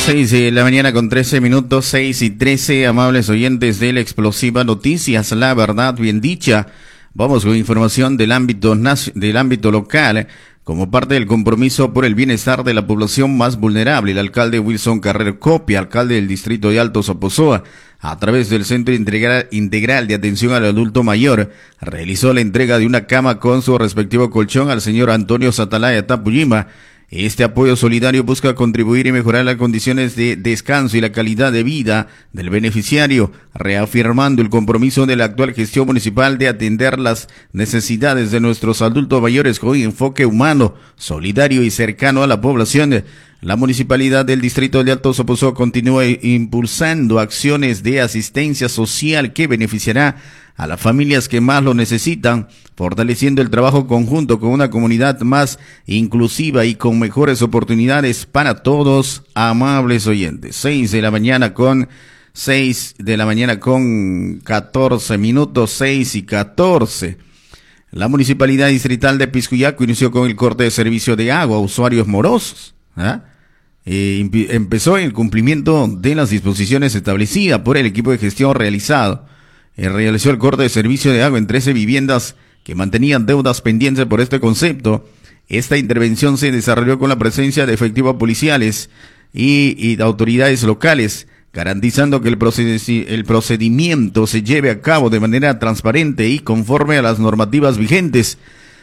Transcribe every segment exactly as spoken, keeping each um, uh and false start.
seis de la mañana con trece minutos, seis y trece, amables oyentes de la Explosiva Noticias, la verdad bien dicha. Vamos con información del ámbito, del ámbito local. Como parte del compromiso por el bienestar de la población más vulnerable, el alcalde Wilson Carrero Copia, alcalde del distrito de Alto Sopozoa, a través del Centro Integral, Integral de Atención al Adulto Mayor, realizó la entrega de una cama con su respectivo colchón al señor Antonio Satalaya Tapuyima. Este apoyo solidario busca contribuir y mejorar las condiciones de descanso y la calidad de vida del beneficiario, reafirmando el compromiso de la actual gestión municipal de atender las necesidades de nuestros adultos mayores con un enfoque humano, solidario y cercano a la población. La municipalidad del distrito de Alto Sopozoa continúa impulsando acciones de asistencia social que beneficiará a las familias que más lo necesitan, fortaleciendo el trabajo conjunto con una comunidad más inclusiva y con mejores oportunidades para todos, amables oyentes. Seis de la mañana con seis de la mañana con catorce minutos, seis y catorce. La municipalidad distrital de Piscuyacu inició con el corte de servicio de agua a usuarios morosos. ¿Ah? Eh, empezó el cumplimiento de las disposiciones establecidas por el equipo de gestión realizado. Eh, realizó el corte de servicio de agua en trece viviendas que mantenían deudas pendientes por este concepto. Esta intervención se desarrolló con la presencia de efectivos policiales y, y de autoridades locales, garantizando que el, proced- el procedimiento se lleve a cabo de manera transparente y conforme a las normativas vigentes.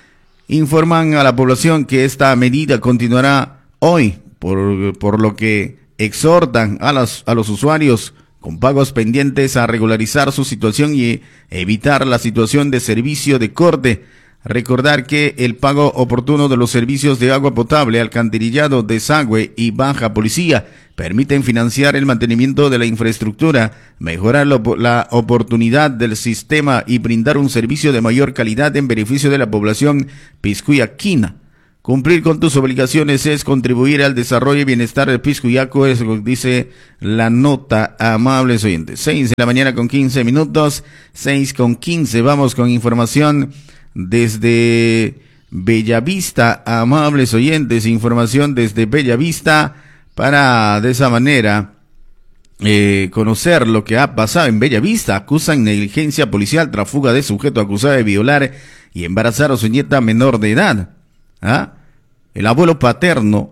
Informan a la población que esta medida continuará hoy, por, por lo que exhortan a, las, a los usuarios con pagos pendientes a regularizar su situación y evitar la situación de servicio de corte. Recordar que el pago oportuno de los servicios de agua potable, alcantarillado, desagüe y baja policía permiten financiar el mantenimiento de la infraestructura, mejorar la, la oportunidad del sistema y brindar un servicio de mayor calidad en beneficio de la población piscuyaquina. Cumplir con tus obligaciones es contribuir al desarrollo y bienestar del Piscuyaco, es lo que dice la nota, amables oyentes. Seis de la mañana con quince minutos, seis con quince, vamos con información desde Bellavista, amables oyentes, información desde Bellavista para de esa manera eh, conocer lo que ha pasado en Bellavista. Acusan negligencia policial tras fuga de sujeto acusado de violar y embarazar a su nieta menor de edad. ¿Ah? El abuelo paterno,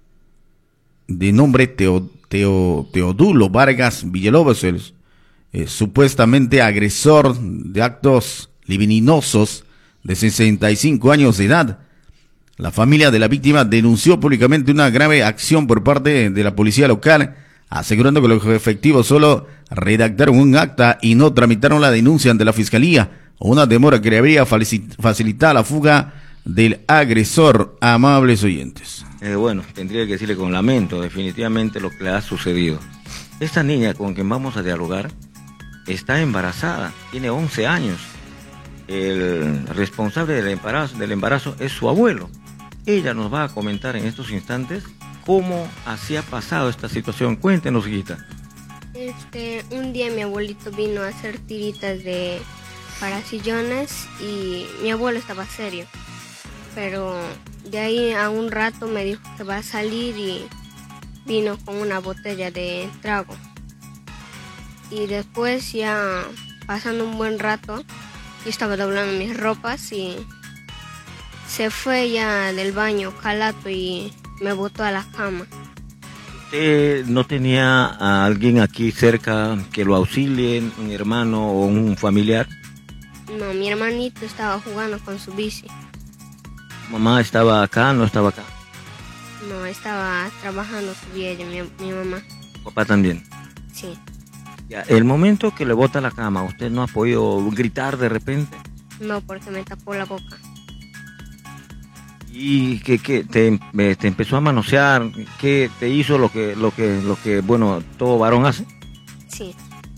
de nombre Teo, Teo, Teodulo Vargas Villalobos, el eh, supuestamente agresor de actos libidinosos de sesenta y cinco años de edad. La familia de la víctima denunció públicamente una grave acción por parte de la policía local, asegurando que los efectivos solo redactaron un acta y no tramitaron la denuncia ante la fiscalía, una demora que le habría facilitado la fuga del agresor, amables oyentes. Eh, bueno, tendría que decirle con lamento definitivamente lo que le ha sucedido. Esta niña con quien vamos a dialogar está embarazada, tiene once años. El responsable del embarazo, del embarazo es su abuelo. Ella nos va a comentar en estos instantes cómo así ha pasado esta situación. Cuéntenos, hijita. Este, un día mi abuelito vino a hacer tiritas de para sillones y mi abuelo estaba serio. Pero de ahí a un rato me dijo que va a salir y vino con una botella de trago. Y después, ya pasando un buen rato, yo estaba doblando mis ropas y se fue ya del baño calato y me botó a la cama. ¿Usted no tenía a alguien aquí cerca que lo auxilie, un hermano o un familiar? No, mi hermanito estaba jugando con su bici. ¿Mamá estaba acá, no estaba acá? No, estaba trabajando su día mi, mi mamá. ¿Papá también? Sí. Ya, el momento que le bota la cama, ¿usted no ha podido gritar de repente? No, porque me tapó la boca. ¿Y qué, qué te, te empezó a manosear? ¿Qué te hizo lo que, lo que, lo que, bueno, todo varón hace? Sí.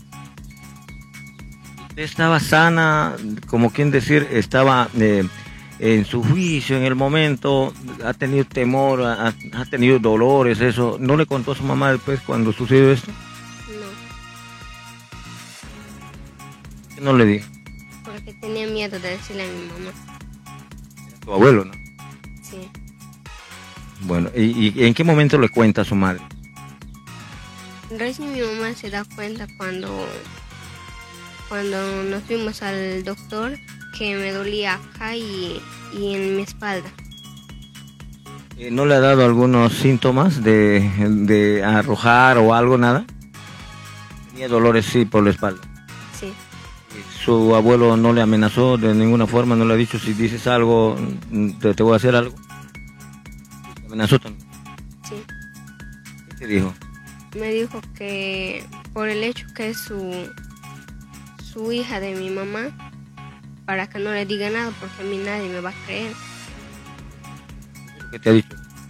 ¿Usted estaba sana, como quien decir, estaba eh, en su juicio en el momento, ha tenido temor, ha, ha tenido dolores, eso? ¿No le contó a su mamá después cuando sucedió esto? No. ¿Qué no le dijo? Porque tenía miedo de decirle a mi mamá. Tu abuelo, ¿no? Sí. Bueno, ¿y, y en qué momento le cuenta a su madre? Recién mi mamá se da cuenta cuando, cuando nos fuimos al doctor que me dolía acá y, y en mi espalda. ¿No le ha dado algunos síntomas de, de arrojar o algo, nada? Tenía dolores, sí, por la espalda. Sí. ¿Su abuelo no le amenazó de ninguna forma? ¿No le ha dicho si dices algo, te, te voy a hacer algo? ¿Le amenazó también? Sí. ¿Qué te dijo? Me dijo que por el hecho que es su, su hija de mi mamá, para que no le diga nada, porque a mí nadie me va a creer. ¿Qué te ha dicho?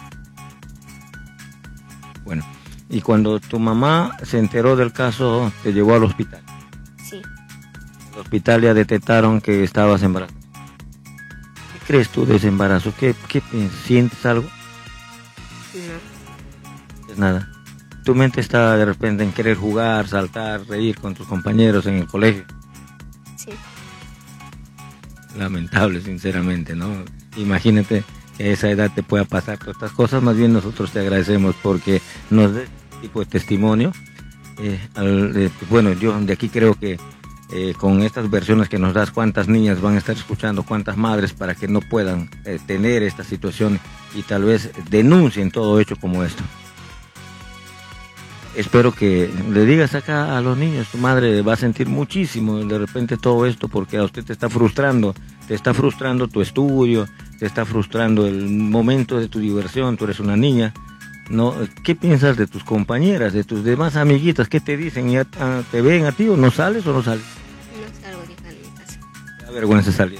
Bueno, y cuando tu mamá se enteró del caso, te llevó al hospital. Sí. En el hospital ya detectaron que estabas embarazada. ¿Qué crees tú de ese embarazo? ¿Qué, qué piensas? ¿Sientes algo? No. Es nada. Tu mente está de repente en querer jugar, saltar, reír con tus compañeros en el colegio. Sí. Lamentable, sinceramente, ¿no? Imagínate que a esa edad te pueda pasar todas estas cosas. Más bien nosotros te agradecemos porque nos des este tipo de testimonio. Eh, al, eh, bueno, yo de aquí creo que eh, con estas versiones que nos das, cuántas niñas van a estar escuchando, cuántas madres para que no puedan eh, tener esta situación y tal vez denuncien todo hecho como esto. Espero que le digas acá a los niños, tu madre va a sentir muchísimo de repente todo esto porque a usted te está frustrando, te está frustrando tu estudio, te está frustrando el momento de tu diversión, tú eres una niña, ¿no? ¿Qué piensas de tus compañeras, de tus demás amiguitas? ¿Qué te dicen? ¿Ya te ven a ti o no sales o no sales? No salgo de acá de mi casa. Me da vergüenza salir.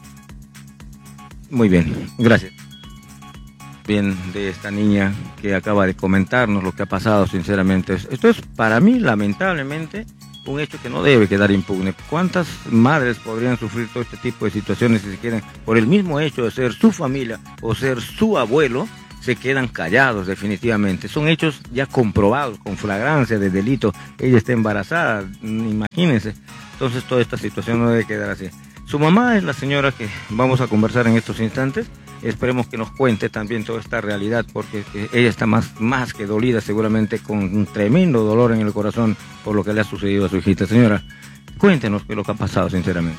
Muy bien, gracias. Bien, de esta niña que acaba de comentarnos lo que ha pasado, sinceramente. Esto es para mí, lamentablemente, un hecho que no debe quedar impune. ¿Cuántas madres podrían sufrir todo este tipo de situaciones si se quieren, por el mismo hecho de ser su familia o ser su abuelo, se quedan callados definitivamente? Son hechos ya comprobados, con flagrancia de delito. Ella está embarazada, imagínense. Entonces toda esta situación no debe quedar así. Su mamá es la señora que vamos a conversar en estos instantes. Esperemos que nos cuente también toda esta realidad, porque ella está más, más que dolida, seguramente con un tremendo dolor en el corazón por lo que le ha sucedido a su hijita. Señora, cuéntenos qué es lo que ha pasado, sinceramente.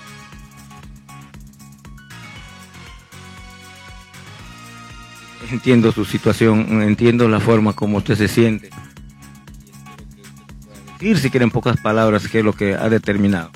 Entiendo su situación, entiendo la forma como usted se siente. Decir, si quieren pocas palabras, qué es lo que ha determinado.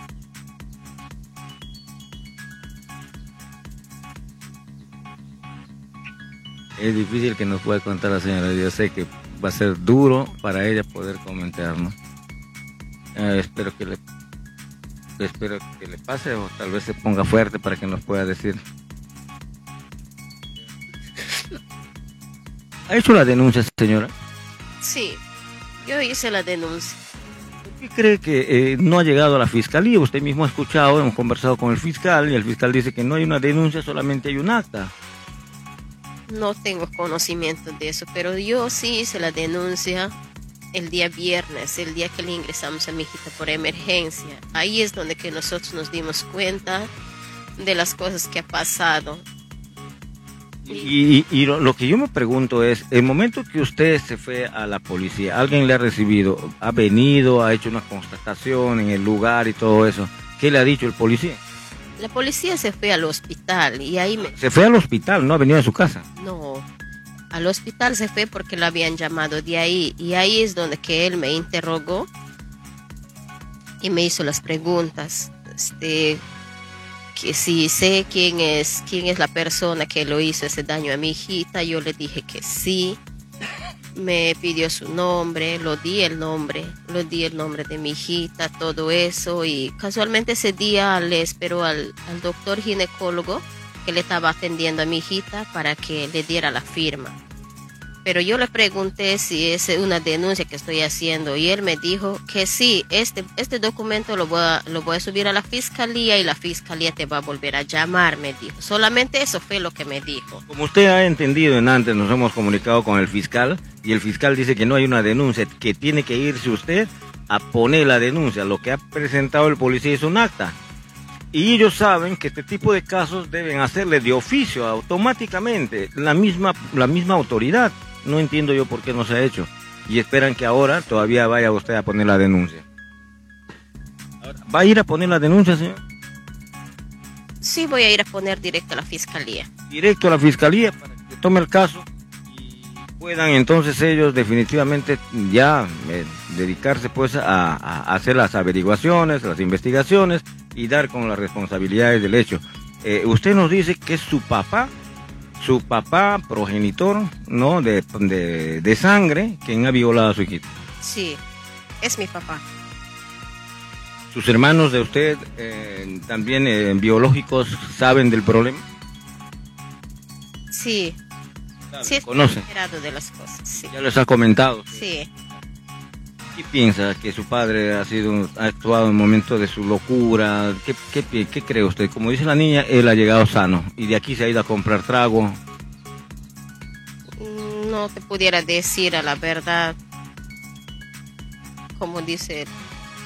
Es difícil que nos pueda contar la señora. Yo sé que va a ser duro para ella poder comentarnos. Eh, espero que le espero que le pase o tal vez se ponga fuerte para que nos pueda decir. ¿Ha hecho la denuncia, señora? Sí, yo hice la denuncia. ¿Por qué cree que eh, no ha llegado a la fiscalía? Usted mismo ha escuchado, hemos conversado con el fiscal y el fiscal dice que no hay una denuncia, solamente hay un acta. No tengo conocimiento de eso, pero yo sí hice la denuncia el día viernes, el día que le ingresamos a mi hijita por emergencia. Ahí es donde que nosotros nos dimos cuenta de las cosas que ha pasado. Y, y, y lo, lo que yo me pregunto es, el momento que usted se fue a la policía, ¿alguien le ha recibido? ¿Ha venido, ha hecho una constatación en el lugar y todo eso? ¿Qué le ha dicho el policía? La policía se fue al hospital y ahí me... Se fue al hospital, no ha venido a su casa. No, al hospital se fue porque lo habían llamado de ahí y ahí es donde que él me interrogó y me hizo las preguntas, este, que si sé quién es, quién es la persona que lo hizo ese daño a mi hijita. Yo le dije que sí. Me pidió su nombre, lo di el nombre, lo di el nombre de mi hijita, todo eso, y casualmente ese día le esperó al, al doctor ginecólogo que le estaba atendiendo a mi hijita para que le diera la firma. Pero yo le pregunté si es una denuncia que estoy haciendo y él me dijo que sí, este, este documento lo voy, a, lo voy a subir a la fiscalía y la fiscalía te va a volver a llamar, me dijo. Solamente eso fue lo que me dijo. Como usted ha entendido en antes, nos hemos comunicado con el fiscal y el fiscal dice que no hay una denuncia, que tiene que irse usted a poner la denuncia. Lo que ha presentado el policía es un acta. Y ellos saben que este tipo de casos deben hacerle de oficio automáticamente la misma, la misma autoridad. No entiendo yo por qué no se ha hecho. y esperan que ahora todavía vaya usted a poner la denuncia. ¿Va a ir a poner la denuncia, señor? Sí, voy a ir a poner directo a la fiscalía. Directo a la fiscalía para que tome el caso y puedan entonces ellos definitivamente ya eh, dedicarse pues a, a hacer las averiguaciones, las investigaciones y dar con las responsabilidades del hecho. Eh, usted nos dice que es su papá, su papá progenitor, ¿no? De, de, de sangre, quien ha violado a su hijita. Sí, es mi papá. ¿Sus hermanos de usted eh, también eh, biológicos saben del problema? Sí. ¿Saben? Sí, estoy ¿Conocen? enterado de las cosas, sí. Ya les ha comentado. Sí. ¿Qué piensa que su padre ha sido, ha actuado en un momento de su locura? ¿Qué, qué, pi- qué cree usted? Como dice la niña, él ha llegado sano y de aquí se ha ido a comprar trago. Mm, No te pudiera decir a la verdad, como dice él.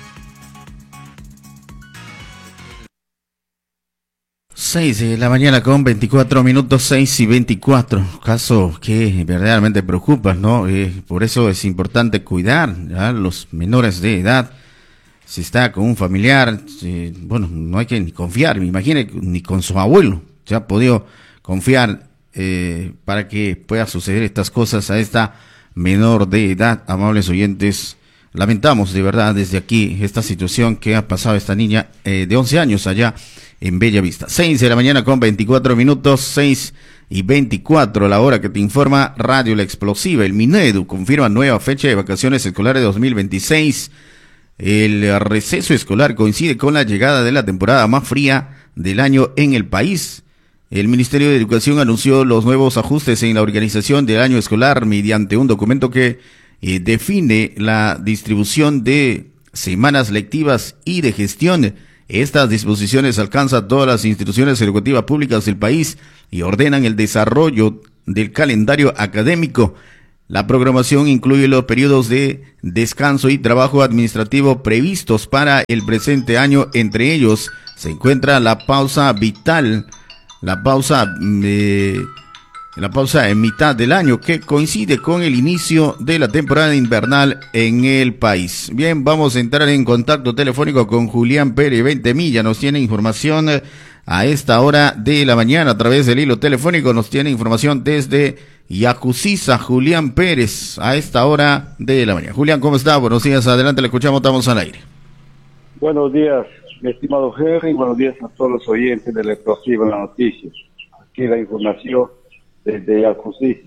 seis de la mañana con veinticuatro minutos, seis y veinticuatro. Caso que verdaderamente preocupa, ¿no? Eh, por eso es importante cuidar a los menores de edad. Si está con un familiar, eh, bueno, no hay que ni confiar, me imagino, ni con su abuelo. Se ha podido confiar eh, para que pueda suceder estas cosas a esta menor de edad. Amables oyentes, lamentamos de verdad desde aquí esta situación que ha pasado esta niña eh, de once años allá en Bellavista. seis de la mañana con veinticuatro minutos, seis y veinticuatro, la hora que te informa Radio La Explosiva. El Minedu confirma nueva fecha de vacaciones escolares dos mil veintiséis. El receso escolar coincide con la llegada de la temporada más fría del año en el país. El Ministerio de Educación anunció los nuevos ajustes en la organización del año escolar mediante un documento que eh, define la distribución de semanas lectivas y de gestión. Estas disposiciones alcanzan todas las instituciones educativas públicas del país y ordenan el desarrollo del calendario académico. La programación incluye los periodos de descanso y trabajo administrativo previstos para el presente año. Entre ellos se encuentra la pausa vital, la pausa eh, la pausa en mitad del año, que coincide con el inicio de la temporada invernal en el país. Bien, vamos a entrar en contacto telefónico con Julián Pérez Ventemilla. Nos tiene información a esta hora de la mañana a través del hilo telefónico. Nos tiene información desde Yacusiza, Julián Pérez, a esta hora de la mañana. Julián, ¿cómo está? Buenos días, adelante, le escuchamos, estamos al aire. Buenos días, mi estimado Henry, buenos días a todos los oyentes del Explosivo en la Noticia. Aquí la información desde Yacusiza.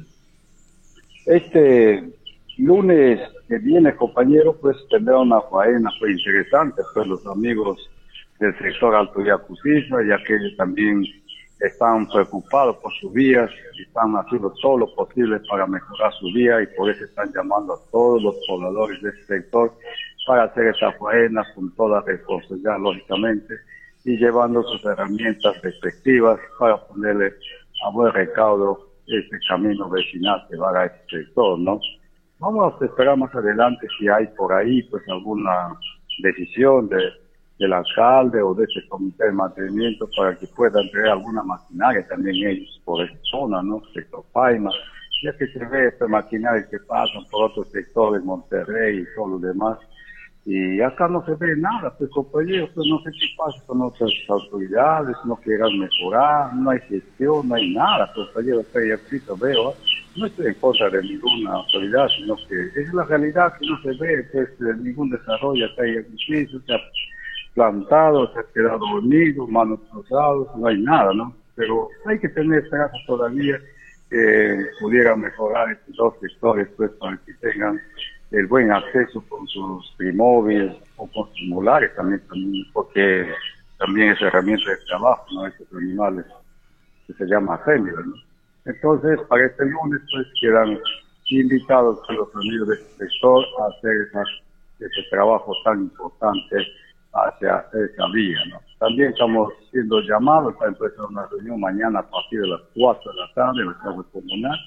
Este lunes que viene, compañero, pues tendrá una faena pues interesante, pues los amigos del sector Alto Yacusiza, ya que ellos también están preocupados por sus vías, y están haciendo todo lo posible para mejorar su vía, y por eso están llamando a todos los pobladores de este sector para hacer esta faena con toda responsabilidad, lógicamente, y llevando sus herramientas respectivas para ponerle a buen recaudo este camino vecinal que va a este sector, ¿no? Vamos a esperar más adelante si hay por ahí pues alguna decisión de del alcalde o de ese comité de mantenimiento para que puedan traer alguna maquinaria también ellos por esa zona, ¿no? Sector Paima, ya que se ve esta maquinaria que pasan por otros sectores, Monterrey y todo lo demás, y acá no se ve nada, pues compañeros, pues no sé qué pasa con otras autoridades, no quieran mejorar, no hay gestión, no hay nada, compañeros, acá ya sí lo veo, ¿eh? No estoy en contra de ninguna autoridad, sino que es la realidad que no se ve, pues ningún desarrollo acá en el o sea, plantado, se ha quedado dormido, manos cruzadas, no hay nada, ¿no? Pero hay que tener esperanza todavía que pudieran mejorar estos dos sectores, pues, para que tengan el buen acceso con sus trimóviles o con sus molares también, también, porque también es herramienta de trabajo, ¿no? Estos animales que se llama fémina, ¿no? Entonces, para este lunes, pues, quedan invitados a los amigos de este sector a hacer esas, ese trabajo tan importante hacia esa vía, ¿no? También estamos siendo llamados a empezar una reunión mañana a partir de las cuatro de la tarde en la Casa Comunal.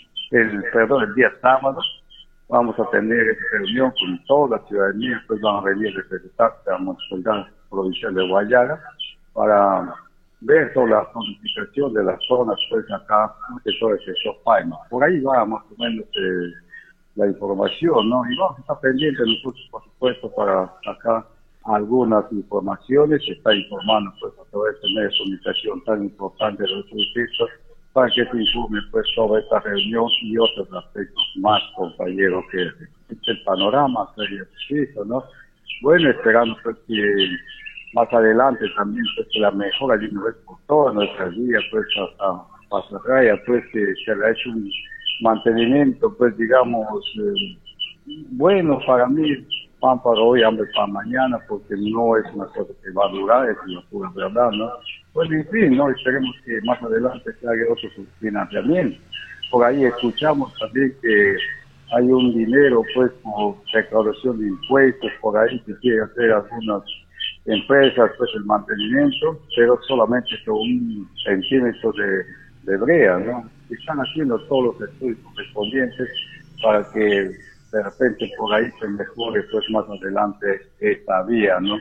El, perdón, el día sábado vamos a tener esa reunión con toda la ciudadanía, pues van a venir representantes de la Municipalidad Provincial de Guayaga para ver toda la zonificación de las zonas, pues acá, que todo el sector Paima. Por ahí va más o menos eh, la información, ¿no? Y vamos a estar pendientes nosotros, por supuesto, para sacar algunas informaciones, se está informando pues a través de medios de comunicación tan importante de los distritos, para que se informe pues sobre esta reunión y otros aspectos más, compañeros, que es el panorama que hay preciso, ¿no? Bueno, esperando pues que más adelante también pues que la mejora de una vez por todas nuestras vías pues hasta Pasarraya, pues que se le ha hecho un mantenimiento pues digamos eh, bueno para mí, pan para hoy, hambre para mañana, porque no es una cosa que va a durar, es una pura verdad, ¿no? Pues en fin, ¿no? Esperemos que más adelante se haga otro financiamiento. Por ahí escuchamos también que hay un dinero pues por recaudación de impuestos, por ahí que quiere hacer algunas empresas pues el mantenimiento, pero solamente con un centímetro de, de brea, ¿no? Están haciendo todos los estudios correspondientes para que de repente por ahí se mejore pues más adelante esta vía, ¿no?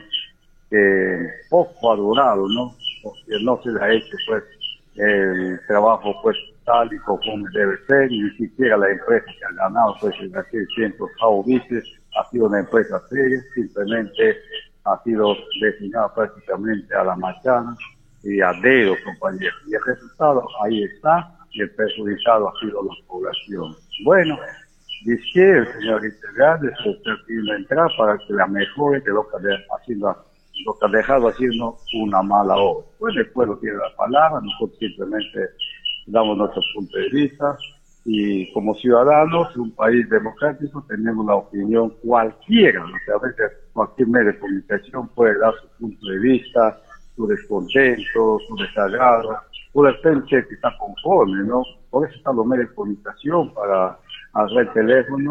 Que poco ha durado, ¿no? Porque no se le ha hecho pues el trabajo pues tal y como debe ser, y ni siquiera la empresa que ha ganado pues en aquel tiempo, Jaubices, ha sido una empresa seria, simplemente ha sido destinada prácticamente a la machana y a dedo, compañeros. Y el resultado ahí está, y el perjudicado ha sido la población. Bueno, dice el señor Integral de su termino entrar para que la mejore de lo que, de, haciendo, lo que ha dejado haciendo una mala obra. Pues el pueblo tiene la palabra, nosotros simplemente damos nuestro punto de vista, y como ciudadanos de un país democrático tenemos la opinión cualquiera, o sea, a veces cualquier medio de comunicación puede dar su punto de vista, su descontento, su desagrado, o de repente que está conforme, ¿no? Por eso están los medios de comunicación, para hacer el teléfono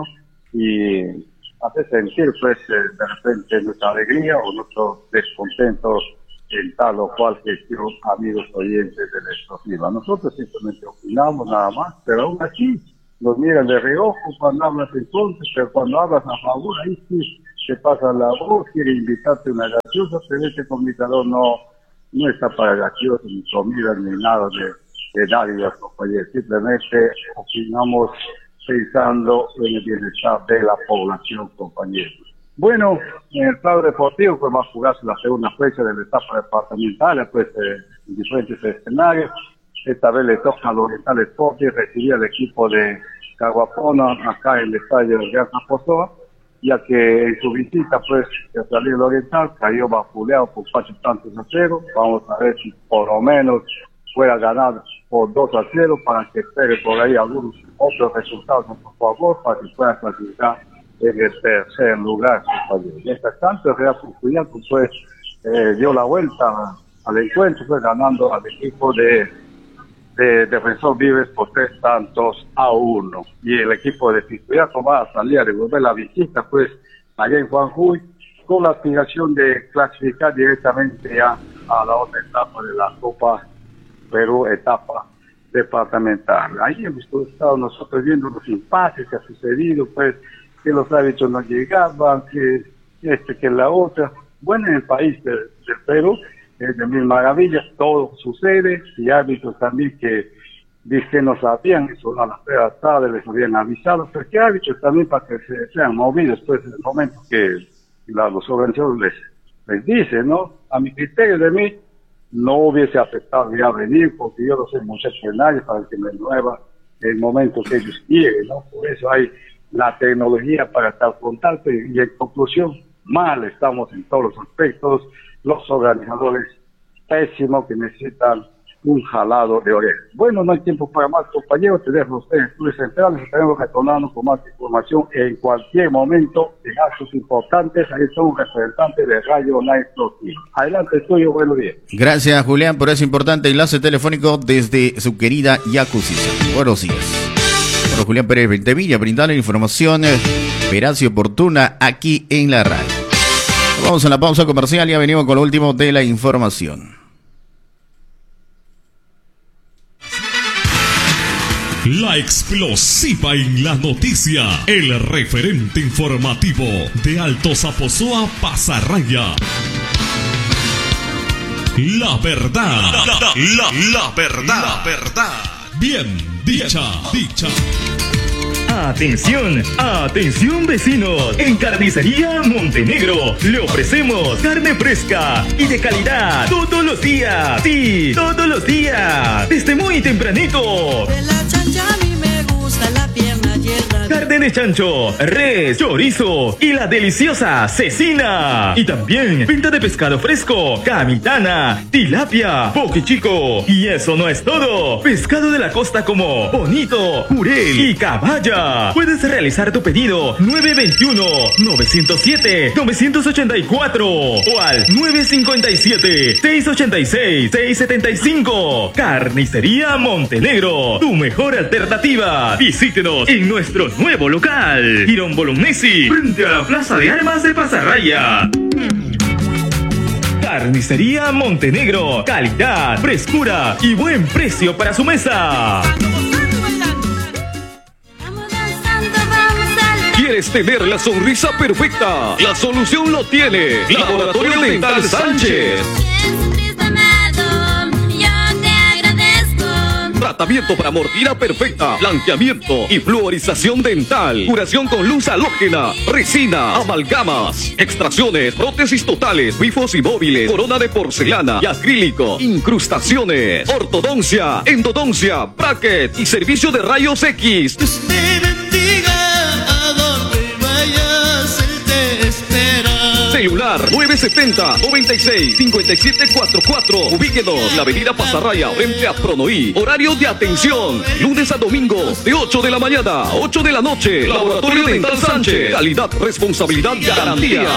y hacer sentir pues de repente nuestra alegría o nuestro descontento en tal o cual gestión, amigos oyentes de la exclusiva. Nosotros simplemente opinamos nada más, pero aún así nos miran de reojo cuando hablas en contra, pero cuando hablas a favor, ahí sí se pasa la voz, quiere invitarte a una gaseosa, pero este comunicador no, no está para gaseosa, ni comida, ni nada de, de nadie, compañeros. Simplemente opinamos pensando en el bienestar de la población, compañeros. Bueno, en el plano deportivo pues va a jugarse la segunda fecha de la etapa departamental, pues eh, en diferentes escenarios. Esta vez le toca al Oriental Sporting recibir al equipo de Caguapona acá en el estadio de Gran Zaposoa, ya que en su visita pues que salió el Oriental cayó vapuleado por cuatro tantos a cero. Vamos a ver si por lo menos pueda ganar por dos a cero para que espere por ahí algunos otros resultados a su favor para que pueda clasificar en el tercer lugar, compañero. Mientras tanto, el Real Pucuyaco pues eh, dio la vuelta al encuentro, pues ganando al equipo de, de Defensor Vives por tres tantos a uno. Y el equipo de Pucuyaco va a salir a devolver la visita pues allá en Juanjuy, con la aspiración de clasificar directamente ya a la otra etapa de la Copa Perú, etapa departamental. Ahí hemos estado nosotros viendo los impases que ha sucedido, pues que los árbitros no llegaban, que este, que la otra. Bueno, en el país del de Perú, es de mil maravillas, todo sucede, y árbitros también que dicen que no sabían, eso a las tres de la tarde les habían avisado, pero que árbitros también para que se sean movidos, pues en el momento que la, los organizadores les, les dicen, ¿no? A mi criterio de mí, no hubiese afectado ya venir, porque yo no soy muchacho de nadie para que me mueva el momento que ellos quieren, ¿no? Por eso hay la tecnología para estar contacto, y, y en conclusión, mal estamos en todos los aspectos, los organizadores pésimos que necesitan un jalado de orejas. Bueno, no hay tiempo para más, compañeros, te dejo a ustedes estudios centrales, estaremos retornando con más información en cualquier momento de actos importantes. Ahí son un representante de Radio Live Explosiva. Adelante, estudio, buenos días. Gracias, Julián, por ese importante enlace telefónico desde su querida Yacusiza. Buenos días. Bueno, Julián Pérez Ventevilla, brindando información veraz y oportuna aquí en la radio. Vamos a la pausa comercial y ya venimos con lo último de la información. La explosiva en la noticia, el referente informativo de Alto Zaposoa, Pasarraya. La verdad, la, la, la, la verdad, la verdad, bien dicha, dicha. Atención, atención vecinos. En Carnicería Montenegro le ofrecemos carne fresca y de calidad todos los días. Sí, todos los días. Desde muy tempranito. De la chancha a mí me gusta la pierna yerna. Carne de chancho, res, chorizo y la deliciosa cecina. Y también venta de pescado fresco, camitana, tilapia, poke chico. Y eso no es todo. Pescado de la costa como bonito, jurel y caballa. Puedes realizar tu pedido nueve dos uno, nueve cero siete, nueve ocho cuatro o al nueve cinco siete, seis ocho seis, seis siete cinco. Carnicería Montenegro, tu mejor alternativa. Visítenos en nuestro nuevo local, Girón Bolognesi, frente a la Plaza de Armas de Pasarraya. Carnicería Montenegro, calidad, frescura y buen precio para su mesa. ¿Quieres tener la sonrisa perfecta? La solución lo tiene Laboratorio Dental Sánchez. Tratamiento para mordida perfecta, blanqueamiento y fluorización dental, curación con luz halógena, resina, amalgamas, extracciones, prótesis totales, bifos y móviles, corona de porcelana y acrílico, incrustaciones, ortodoncia, endodoncia, bracket y servicio de rayos X. Dios te bendiga, a donde vayas Él te espera. Celular nueve setenta, noventa y seis, cincuenta y siete cuarenta y cuatro. Ubíquenos en la avenida Pasarraya, frente a Pronoí. Horario de atención, lunes a domingo, de ocho de la mañana a ocho de la noche. Laboratorio Dental Sánchez. Calidad, responsabilidad, garantía.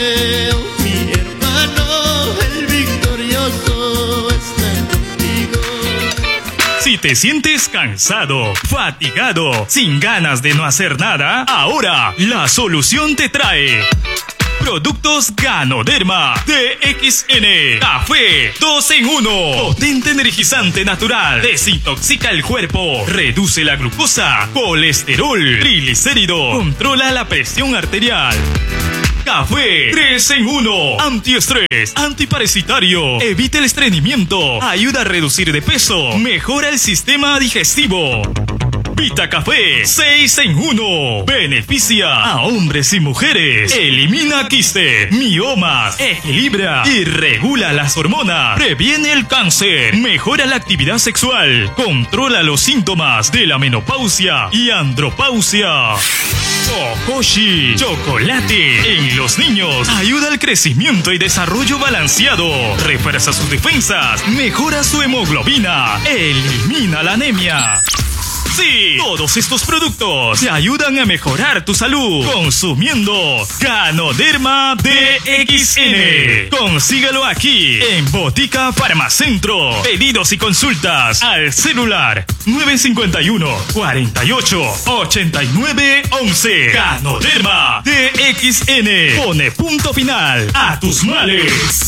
Mi hermano, el victorioso está contigo. Si te sientes cansado, fatigado, sin ganas de no hacer nada, ahora la solución te trae Productos Ganoderma D X N. Café dos en uno. Potente energizante natural. Desintoxica el cuerpo. Reduce la glucosa, colesterol, triglicérido. Controla la presión arterial. Café tres en uno. Antiestrés, antiparasitario. Evita el estreñimiento. Ayuda a reducir de peso. Mejora el sistema digestivo. Vita Café seis en uno. Beneficia a hombres y mujeres. Elimina quiste, miomas, equilibra y regula las hormonas. Previene el cáncer. Mejora la actividad sexual. Controla los síntomas de la menopausia y andropausia. Okoshi, chocolate en los niños. Ayuda al crecimiento y desarrollo balanceado. Refuerza sus defensas. Mejora su hemoglobina. Elimina la anemia. Sí, todos estos productos te ayudan a mejorar tu salud consumiendo Ganoderma D X N. Consígalo aquí en Botica Farmacentro. Pedidos y consultas al celular nueve cinco uno, cuarenta y ocho, ochenta y nueve once. Ganoderma D X N. Pone punto final a tus males.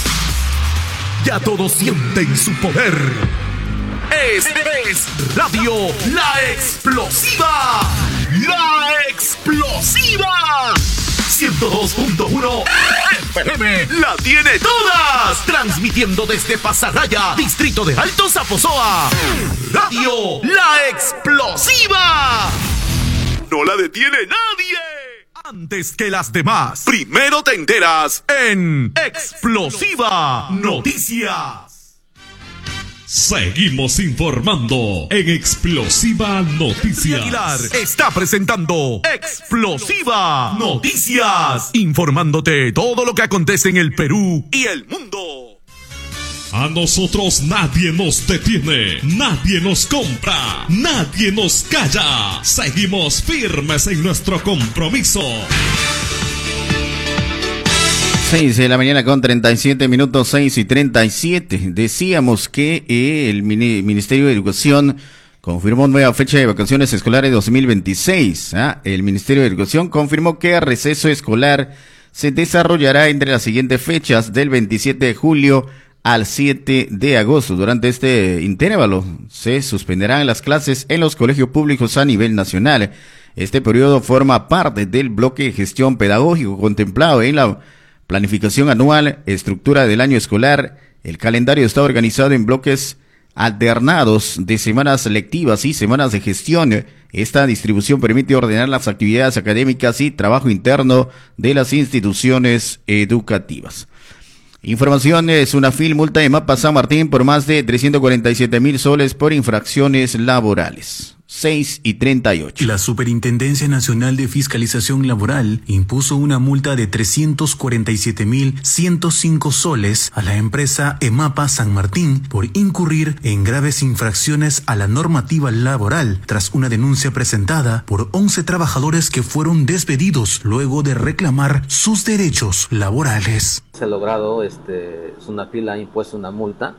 Ya todos sienten su poder. Es, es Radio La Explosiva. La Explosiva. ciento dos punto uno F M la tiene todas. Transmitiendo desde Pasarraya, distrito de Alto Zaposoa. Radio La Explosiva. No la detiene nadie. Antes que las demás, primero te enteras en Explosiva Noticias. Seguimos informando en Explosiva Noticias. Aguilar está presentando Explosiva Noticias, informándote todo lo que acontece en el Perú y el mundo. A nosotros nadie nos detiene, nadie nos compra, nadie nos calla. Seguimos firmes en nuestro compromiso. seis de la mañana con treinta y siete minutos, seis y treinta y siete. Decíamos que eh, el Ministerio de Educación confirmó nueva fecha de vacaciones escolares dos mil veintiséis. ¿ah? El Ministerio de Educación confirmó que el receso escolar se desarrollará entre las siguientes fechas, del veintisiete de julio al siete de agosto. Durante este intervalo se suspenderán las clases en los colegios públicos a nivel nacional. Este periodo forma parte del bloque de gestión pedagógico contemplado en la planificación anual, estructura del año escolar. El calendario está organizado en bloques alternados de semanas lectivas y semanas de gestión. Esta distribución permite ordenar las actividades académicas y trabajo interno de las instituciones educativas. Información es una fil multa de Mapa San Martín por más de trescientos cuarenta y siete mil soles por infracciones laborales. seis y treinta y ocho. La Superintendencia Nacional de Fiscalización Laboral impuso una multa de trescientos cuarenta y siete mil ciento cinco soles a la empresa EMAPA San Martín por incurrir en graves infracciones a la normativa laboral tras una denuncia presentada por once trabajadores que fueron despedidos luego de reclamar sus derechos laborales. Se ha logrado, este, Sunafil ha impuesto una multa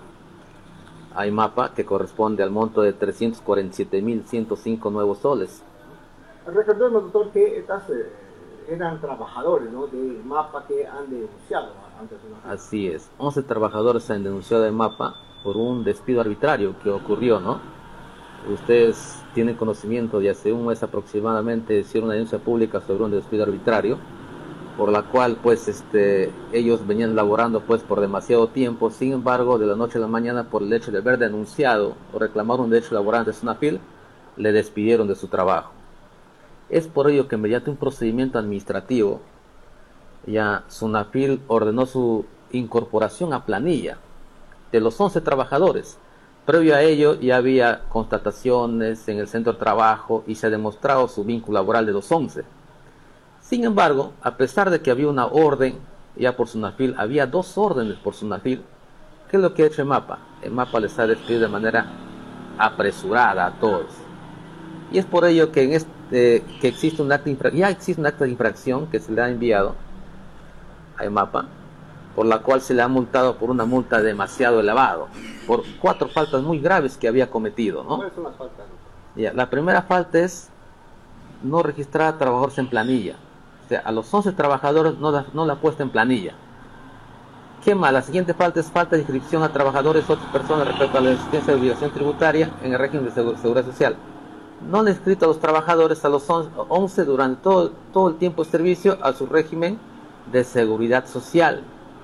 a EMAPA que corresponde al monto de trescientos cuarenta y siete mil ciento cinco nuevos soles. Recordemos, doctor, que estas eh, eran trabajadores, ¿no?, de EMAPA que han denunciado ante Sunafil. Así es, once trabajadores han denunciado a EMAPA por un despido arbitrario que ocurrió, ¿no? Ustedes tienen conocimiento de hace un mes aproximadamente hicieron una denuncia pública sobre un despido arbitrario, por la cual pues este ellos venían laborando pues por demasiado tiempo. Sin embargo, de la noche a la mañana, por el hecho de haber denunciado o reclamado un derecho laboral de Sunafil, le despidieron de su trabajo. Es por ello que mediante un procedimiento administrativo ya Sunafil ordenó su incorporación a planilla de los once trabajadores. Previo a ello ya había constataciones en el centro de trabajo y se ha demostrado su vínculo laboral de los once. Sin embargo, a pesar de que había una orden ya por Sunafil, había dos órdenes por Sunafil. ¿Qué es lo que ha hecho EMAPA? EMAPA les ha despedido de manera apresurada a todos. Y es por ello que, en este, que existe un acta de infra- ya existe un acta de infracción que se le ha enviado a EMAPA, por la cual se le ha multado por una multa demasiado elevada, por cuatro faltas muy graves que había cometido, ¿no? ¿Cuáles son las faltas? Ya, la primera falta es no registrar a trabajadores en planilla. O sea, a los once trabajadores no la, no la ha puesto en planilla. ¿Qué más? La siguiente falta es falta de inscripción a trabajadores o otras personas respecto a la existencia de obligación tributaria en el régimen de segu- seguridad social. No le ha inscrito a los trabajadores, a los once durante todo, todo el tiempo de servicio a su régimen de seguridad social.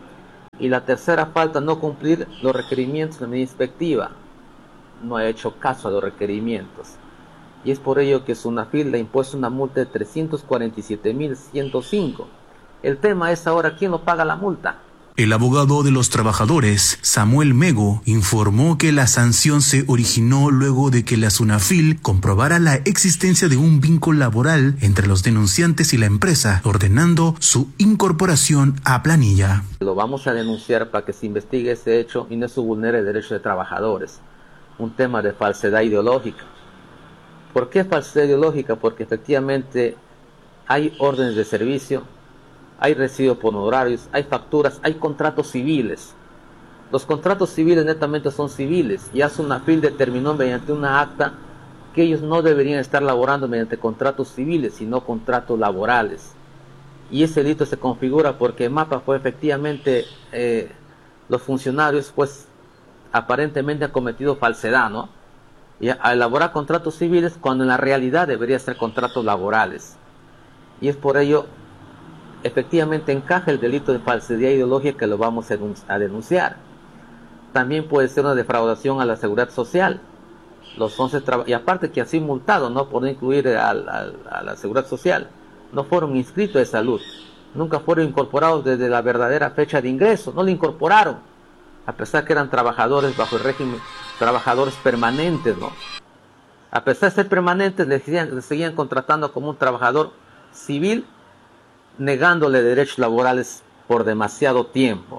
Y la tercera falta, no cumplir los requerimientos de la medida inspectiva. No ha hecho caso a los requerimientos. Y es por ello que Sunafil le ha impuesto una multa de trescientos cuarenta y siete mil ciento cinco. El tema es ahora quién lo paga la multa. El abogado de los trabajadores, Samuel Mego, informó que la sanción se originó luego de que la Sunafil comprobara la existencia de un vínculo laboral entre los denunciantes y la empresa, ordenando su incorporación a planilla. Lo vamos a denunciar para que se investigue ese hecho y no se vulnere el derecho de trabajadores. Un tema de falsedad ideológica. ¿Por qué falsedad ideológica? Porque efectivamente hay órdenes de servicio, hay recibo por honorarios, hay facturas, hay contratos civiles. Los contratos civiles netamente son civiles. Ya Sunafil determinó mediante una acta que ellos no deberían estar laborando mediante contratos civiles, sino contratos laborales. Y ese delito se configura porque EMAPA fue efectivamente, eh, los funcionarios pues aparentemente han cometido falsedad, ¿no? Y a elaborar contratos civiles cuando en la realidad debería ser contratos laborales. Y es por ello efectivamente encaja el delito de falsedad ideológica que lo vamos a denunciar. También puede ser una defraudación a la seguridad social. Los once y aparte que así multado, ¿no?, por no incluir a, a, a la seguridad social, no fueron inscritos de salud, nunca fueron incorporados desde la verdadera fecha de ingreso, no le incorporaron, a pesar que eran trabajadores bajo el régimen, trabajadores permanentes, ¿no? A pesar de ser permanentes, les seguían, les seguían contratando como un trabajador civil, negándole derechos laborales por demasiado tiempo.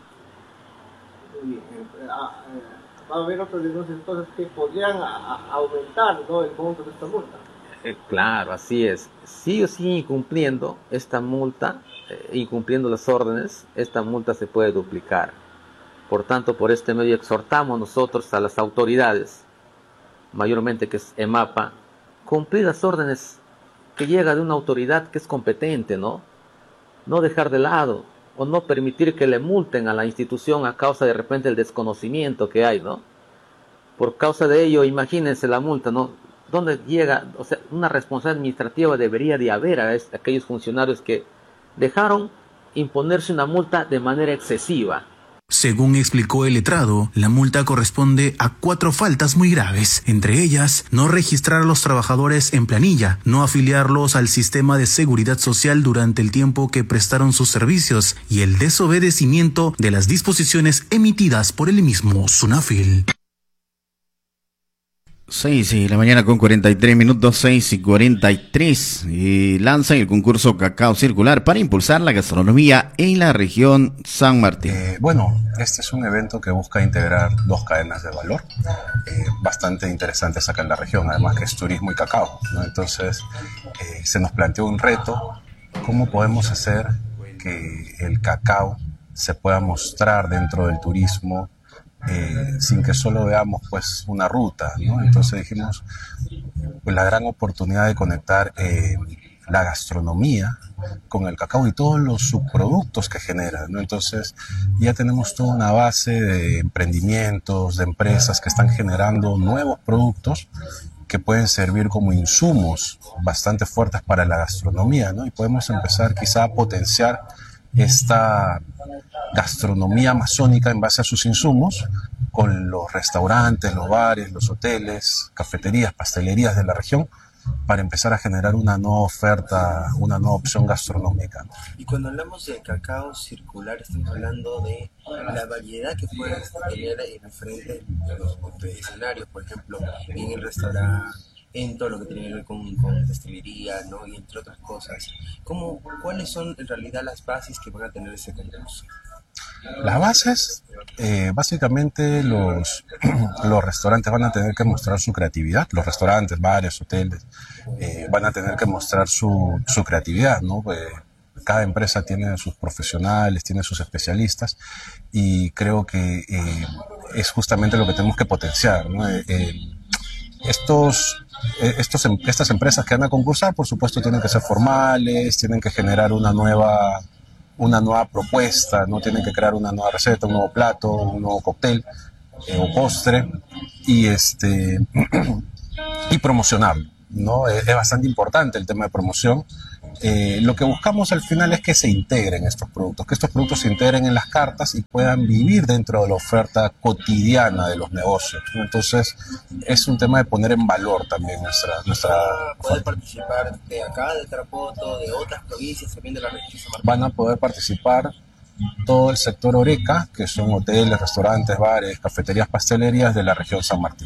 Va a haber otras denuncias entonces que podrían a, a aumentar, ¿no?, el monto de esta multa. Eh, claro, así es. Si ellos siguen incumpliendo esta multa, eh, incumpliendo las órdenes, esta multa se puede duplicar. Por tanto, por este medio exhortamos nosotros a las autoridades, mayormente que es EMAPA, cumplir las órdenes que llega de una autoridad que es competente, ¿no? No dejar de lado o no permitir que le multen a la institución a causa de repente el desconocimiento que hay, ¿no? Por causa de ello, imagínense la multa, ¿no? ¿Dónde llega? O sea, una responsabilidad administrativa debería de haber a, a aquellos funcionarios que dejaron imponerse una multa de manera excesiva. Según explicó el letrado, la multa corresponde a cuatro faltas muy graves, entre ellas no registrar a los trabajadores en planilla, no afiliarlos al sistema de seguridad social durante el tiempo que prestaron sus servicios y el desobedecimiento de las disposiciones emitidas por el mismo SUNAFIL. seis y la mañana con cuarenta y tres minutos, seis y cuarenta y tres, y lanza el concurso Cacao Circular para impulsar la gastronomía en la región San Martín. Eh, bueno, este es un evento que busca integrar dos cadenas de valor eh, bastante interesantes acá en la región, además que es turismo y cacao, ¿no? Entonces eh, se nos planteó un reto: ¿cómo podemos hacer que el cacao se pueda mostrar dentro del turismo Eh, sin que solo veamos pues una ruta, ¿no? Entonces dijimos, pues la gran oportunidad de conectar eh, la gastronomía con el cacao y todos los subproductos que genera, ¿no? Entonces ya tenemos toda una base de emprendimientos, de empresas que están generando nuevos productos que pueden servir como insumos bastante fuertes para la gastronomía, ¿no? Y podemos empezar quizá a potenciar esta gastronomía amazónica en base a sus insumos con los restaurantes, los bares, los hoteles, cafeterías, pastelerías de la región, para empezar a generar una nueva oferta, una nueva opción gastronómica. Y cuando hablamos de cacao circular, estamos hablando de la variedad que puedes tener en frente de los escenarios, por ejemplo, en el restaurante, en todo lo que tiene que ver con, con destilería, ¿no? Y entre otras cosas. ¿Cómo, ¿Cuáles son en realidad las bases que van a tener ese concurso? Las bases, eh, básicamente los, los restaurantes van a tener que mostrar su creatividad, los restaurantes, bares, hoteles, eh, van a tener que mostrar su, su creatividad, ¿no? Eh, cada empresa tiene sus profesionales, tiene sus especialistas, y creo que eh, es justamente lo que tenemos que potenciar, ¿no? Eh, eh, estos, eh, estos, estas empresas que van a concursar, por supuesto, tienen que ser formales, tienen que generar una nueva... una nueva propuesta, no tienen que crear una nueva receta, un nuevo plato, un nuevo cóctel eh, o postre, y este y promocionarlo, ¿no? Es, es bastante importante el tema de promoción. Eh, lo que buscamos al final es que se integren estos productos, que estos productos se integren en las cartas y puedan vivir dentro de la oferta cotidiana de los negocios, ¿no? Entonces es un tema de poner en valor también nuestra... nuestra ¿Puede participar de acá, de Tarapoto, de otras provincias también de la región de San Martín? Van a poder participar todo el sector Oreca, que son hoteles, restaurantes, bares, cafeterías, pastelerías de la región San Martín.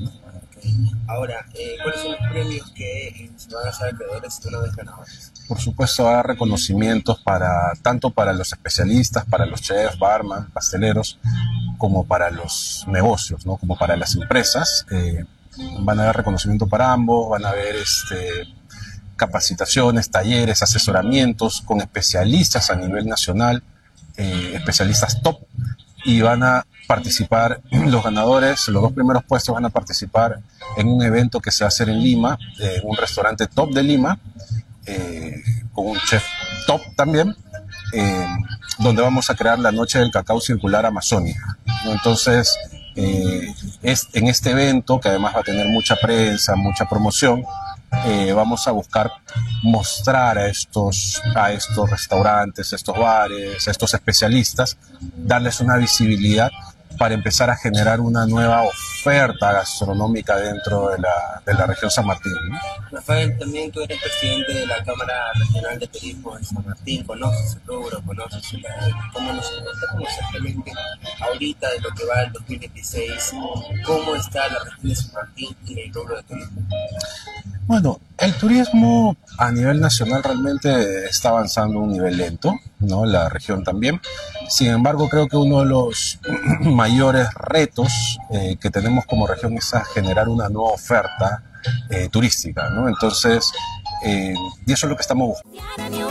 Ahora, eh, ¿cuáles son los premios que eh, se van a hacer acreedores una vez ganadores? Por supuesto, hay reconocimientos para tanto para los especialistas, para los chefs, barman, pasteleros, como para los negocios, ¿no? Como para las empresas. Eh, van a haber reconocimiento para ambos, van a haber este, capacitaciones, talleres, asesoramientos con especialistas a nivel nacional, eh, especialistas top, y van a participar, los ganadores, los dos primeros puestos van a participar en un evento que se va a hacer en Lima, en un restaurante top de Lima, eh, con un chef top también, eh, donde vamos a crear la Noche del Cacao Circular Amazónica, ¿no? Entonces, eh, es, en este evento, que además va a tener mucha prensa, mucha promoción, eh, vamos a buscar mostrar a estos, a estos restaurantes, a estos bares, a estos especialistas, darles una visibilidad para empezar a generar una nueva oferta gastronómica dentro de la, de la región San Martín, ¿no? Rafael, también tú eres presidente de la Cámara Regional de Turismo de San Martín, conoces el rubro, conoces el, cómo nos encontramos exactamente ahorita de lo que va el dos mil veintiséis, cómo está la región de San Martín y el rubro de turismo. Bueno, el turismo a nivel nacional realmente está avanzando a un nivel lento, ¿no? La región también. Sin embargo, creo que uno de los mayores retos eh, que tenemos como región es a generar una nueva oferta eh, turística, ¿no? Entonces, eh, y eso es lo que estamos buscando.